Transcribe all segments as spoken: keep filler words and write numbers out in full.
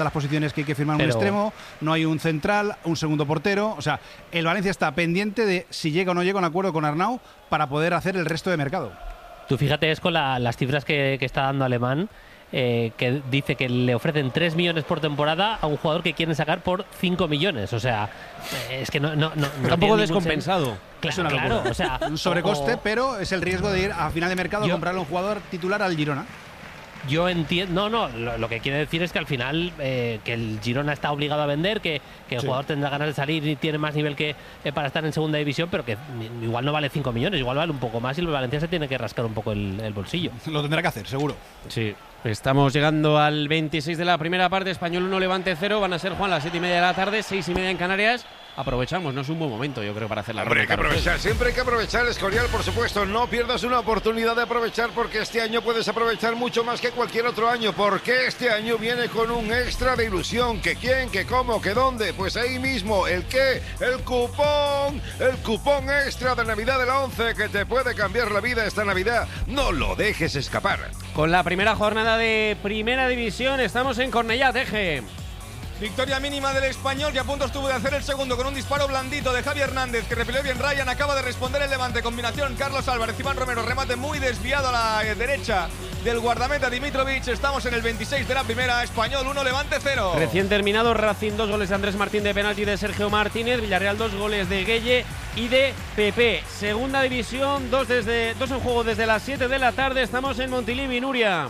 las posiciones que hay que firmar Pero... un extremo, no hay un central, un segundo portero. O sea, el Valencia está pendiente de si llega o no llega a un acuerdo con Arnau para poder hacer el resto de mercado. Tú fíjate, es con la, las cifras que, que está dando Alemán, eh, que dice que le ofrecen tres millones por temporada a un jugador que quieren sacar por cinco millones. O sea, eh, es que no... no, no Está un poco descompensado. Claro, es una claro, o sea, un sobrecoste, o, pero es el riesgo de ir a final de mercado yo, a comprarle a un jugador titular al Girona. Yo entiendo, no, no, lo, lo que quiere decir es que al final eh, que el Girona está obligado a vender, que, que el sí. jugador tendrá ganas de salir y tiene más nivel que eh, para estar en segunda división, pero que igual no vale cinco millones, igual vale un poco más y el Valencia se tiene que rascar un poco el, el bolsillo. Lo tendrá que hacer, seguro. Sí. Estamos llegando al veintiséis de la primera parte. Español uno, Levante cero. Van a ser, Juan, las siete y media de la tarde, seis y media en Canarias. Aprovechamos, no es un buen momento, yo creo, para hacer la Hombre, hay que aprovechar, siempre hay que aprovechar, Escorial, por supuesto. No pierdas una oportunidad de aprovechar, porque este año puedes aprovechar mucho más que cualquier otro año, porque este año viene con un extra de ilusión. ¿Que quién? ¿Que cómo? ¿Que dónde? Pues ahí mismo, ¿el qué? El cupón, el cupón extra de Navidad de la once, que te puede cambiar la vida esta Navidad. No lo dejes escapar. Con la primera jornada de Primera División, estamos en Cornellá, Teje. Victoria mínima del Español, que a punto estuvo de hacer el segundo con un disparo blandito de Javi Hernández, que repelió bien Ryan. Acaba de responder el Levante. Combinación Carlos Álvarez, Iván Romero, remate muy desviado a la derecha del guardameta Dimitrovic. Estamos en el veintiséis de la primera. Español uno, Levante cero. Recién terminado, Racing dos goles de Andrés Martín de penalti de Sergio Martínez. Villarreal dos goles de Gueye y de Pepe. Segunda división, dos, desde, dos en juego desde las siete de la tarde. Estamos en Montilivi, Nuria.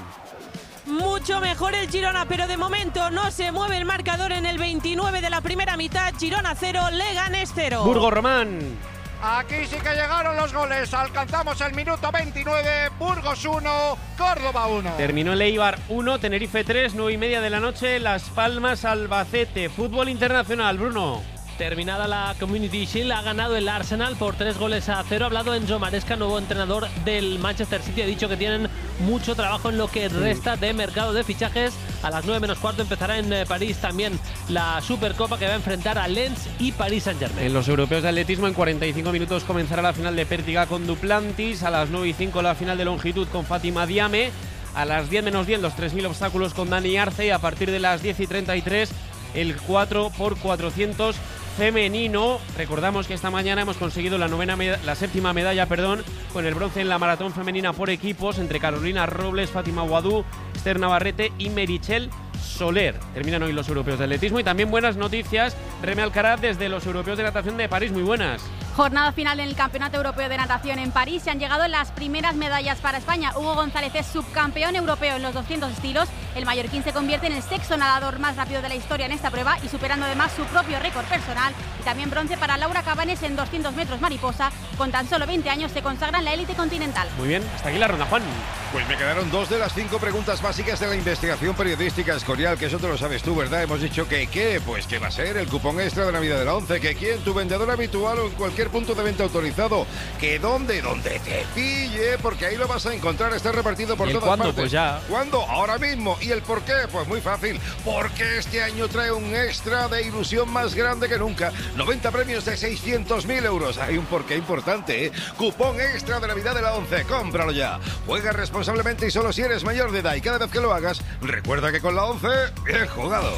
Mucho mejor el Girona, pero de momento no se mueve el marcador en el veintinueve de la primera mitad. Girona cero, Leganés cero. Burgos Román. Aquí sí que llegaron los goles. Alcanzamos el minuto veintinueve. Burgos uno, Córdoba uno. Terminó el Eibar uno, Tenerife tres, nueve y media de la noche. Las Palmas, Albacete. Fútbol internacional, Bruno. Terminada la Community Shield, ha ganado el Arsenal por tres goles a cero. Ha hablado Enzo Maresca, nuevo entrenador del Manchester City. Ha dicho que tienen mucho trabajo en lo que resta de mercado de fichajes. A las nueve menos cuarto empezará en eh, París también la Supercopa, que va a enfrentar a Lens y Paris Saint-Germain. En los europeos de atletismo, en cuarenta y cinco minutos comenzará la final de Pértiga con Duplantis. A las nueve y cinco la final de longitud con Fátima Diame. A las diez menos diez los tres mil obstáculos con Dani Arce. Y a partir de las diez y treinta y tres el cuatro por cuatrocientos femenino. Recordamos que esta mañana hemos conseguido la novena la séptima medalla, perdón, con el bronce en la maratón femenina por equipos entre Carolina Robles, Fátima Guadú, Esther Navarrete y Merichel Soler. Terminan hoy los europeos de atletismo y también buenas noticias. Reme Alcaraz desde los europeos de natación de París, muy buenas. Jornada final en el Campeonato Europeo de Natación en París. Se han llegado las primeras medallas para España. Hugo González es subcampeón europeo en los doscientos estilos. El mallorquín se convierte en el sexto nadador más rápido de la historia en esta prueba y superando además su propio récord personal. Y también bronce para Laura Cabanes en doscientos metros mariposa. Con tan solo veinte años se consagra en la élite continental. Muy bien, hasta aquí la ronda, Juan. Pues me quedaron dos de las cinco preguntas básicas de la investigación periodística, Escorial, que eso te lo sabes tú, ¿verdad? Hemos dicho que ¿qué? Pues que va a ser el cupón extra de Navidad de la once, que quién, tu vendedor habitual o en cualquier punto de venta autorizado, que dónde, donde te pille, porque ahí lo vas a encontrar, está repartido por ¿Y el todas cuándo? partes. Pues ya. ¿Cuándo? Ahora mismo. ¿Y el por qué? Pues muy fácil, porque este año trae un extra de ilusión más grande que nunca. noventa premios de seiscientos mil euros. Hay un porqué importante, ¿eh? Cupón extra de Navidad de la once, cómpralo ya. Juega responsablemente y solo si eres mayor de edad, y cada vez que lo hagas, recuerda que con la once, bien jugado.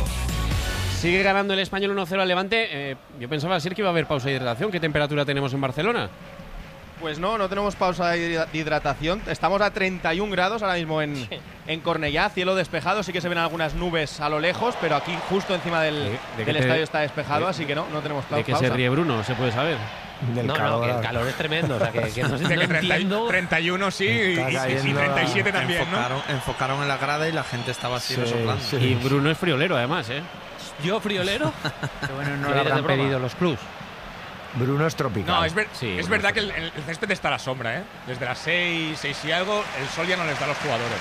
Sigue ganando el Español uno cero al Levante. Eh, yo pensaba, Sir, que iba a haber pausa de hidratación. ¿Qué temperatura tenemos en Barcelona? Pues no, no tenemos pausa de hidratación. Estamos a treinta y un grados ahora mismo en, en Cornellá, cielo despejado. Sí que se ven algunas nubes a lo lejos, pero aquí justo encima del, ¿De del te, estadio está despejado, de, así que no, no tenemos pausa. ¿De qué se ríe Bruno? ¿Se puede saber? Del no, calor, no, que el calor es tremendo. O sea, que, que no sé si no entiendo. treinta y uno sí, y, y treinta y siete también, enfocaron, ¿no? Enfocaron en la grada y la gente estaba así, sí, resoplando. Sí. Y Bruno es friolero, además, ¿eh? ¿Yo friolero? Que bueno, no lo habrán pedido los clubs. Bruno es tropical. No, es, ver, sí, es verdad que el, el césped está a la sombra, ¿eh? Desde las seis, seis y algo, el sol ya no les da a los jugadores.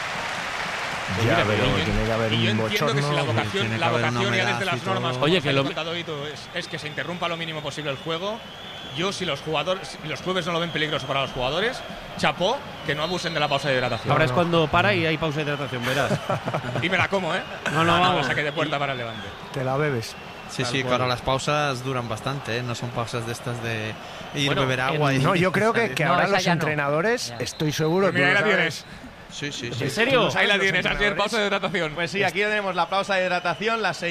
Ya, mira, pero yo, tiene que haber y yo un entiendo que si la vocación, la vocación ya desde las normas, Oye, que lo... es, es que se interrumpa lo mínimo posible el juego. Yo, si los jugadores, si los clubes no lo ven peligroso para los jugadores, chapó, que no abusen de la pausa de hidratación. Ahora no, es cuando para y hay pausa de hidratación, verás. Y me la como, ¿eh? No, no, no, vamos. No, saque de puerta para el Levante. Te la bebes. Sí, sí, claro, las pausas duran bastante, ¿eh? No son pausas de estas de ir bueno, beber agua. En, y no, yo creo que, que no, ahora los ya entrenadores, no. estoy seguro Pues mira, que la tienes. Sí, sí, sí. ¿En serio? Ahí la tienes, así es, pausa de hidratación. Pues sí, aquí tenemos la pausa de hidratación, la